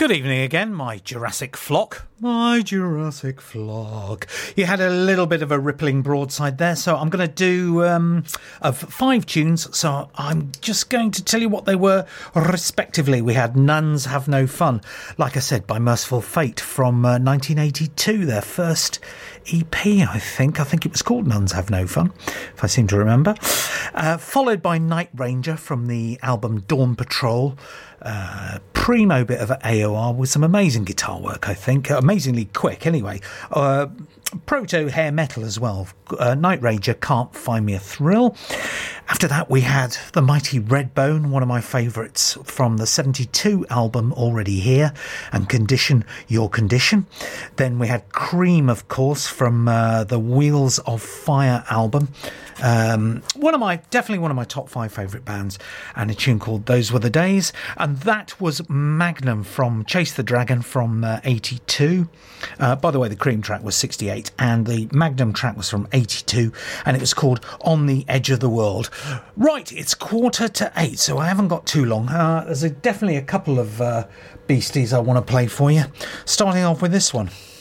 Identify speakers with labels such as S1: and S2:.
S1: Good evening again, my Jurassic flock. My Jurassic flock. You had a little bit of a rippling broadside there, so I'm going to do of 5 tunes, so I'm just going to tell you what they were respectively. We had Nuns Have No Fun, like I said, by Merciful Fate from 1982, their first EP, I think. I think it was called Nuns Have No Fun, if I seem to remember. Followed by Night Ranger from the album Dawn Patrol. Primo bit of AOR with some amazing guitar work, I think. Amazingly quick, anyway. Proto hair metal as well. Night Ranger, Can't Find Me a Thrill. After that, we had The Mighty Redbone, one of my favourites from the 72 album Already Here, and Condition Your Condition. Then we had Cream, of course, from the Wheels of Fire album. Definitely one of my top 5 favourite bands, and a tune called Those Were the Days. And that was Magnum from Chase the Dragon from 82. By the way, the Cream track was 68 and the Magnum track was from 82, and it was called On the Edge of the World. Right, it's 7:45, so I haven't got too long. There's definitely a couple of beasties I want to play for you. Starting off with this one.